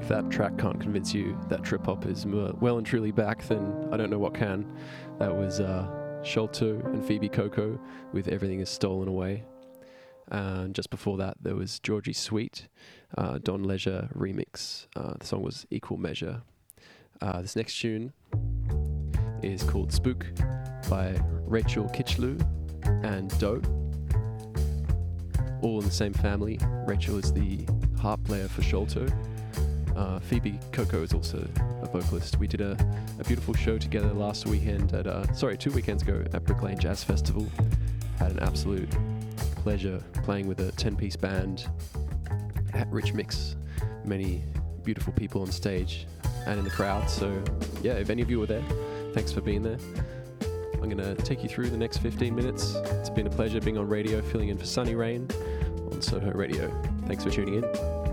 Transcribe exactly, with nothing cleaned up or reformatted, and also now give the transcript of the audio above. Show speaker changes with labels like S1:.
S1: if that track can't convince you that trip hop is m- well and truly back, then I don't know what can. That was uh, Sholto and Phoebe Coco with Everything Is Stolen Away. And just before that, there was Georgie Sweet, uh, Don Leisure remix. Uh, the song was Equal Measure. Uh, this next tune is called Spook by Rachel Kitchlew and Doe. All in the same family. Rachel is the harp player for Sholto. Uh, Phoebe Coco is also a vocalist. We did a, a beautiful show together last weekend at, uh, sorry, two weekends ago at Brick Lane Jazz Festival. Had an absolute pleasure playing with a ten-piece band at Rich Mix. Many beautiful people on stage and in the crowd. So yeah, if any of you were there, thanks for being there. I'm going to take you through the next fifteen minutes. It's been a pleasure being on radio, filling in for Sunny Rain on Soho Radio. Thanks for tuning in.